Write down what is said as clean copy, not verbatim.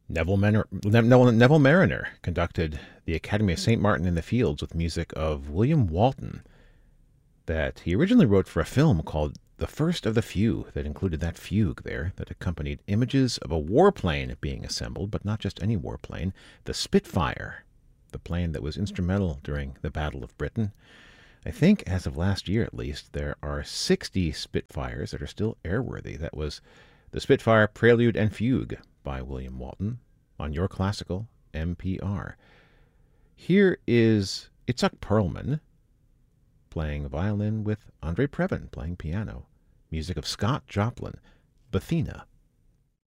Neville Mariner conducted the Academy of St. Martin in the Fields with music of William Walton that he originally wrote for a film called The First of the Few that included that fugue there that accompanied images of a warplane being assembled, but not just any warplane, the Spitfire, the plane that was instrumental during the Battle of Britain. I think, as of last year at least, there are 60 Spitfires that are still airworthy. That was the Spitfire Prelude and Fugue by William Walton on Your Classical NPR. Here is Itzhak Perlman playing violin with Andre Previn playing piano. Music of Scott Joplin, Bethina.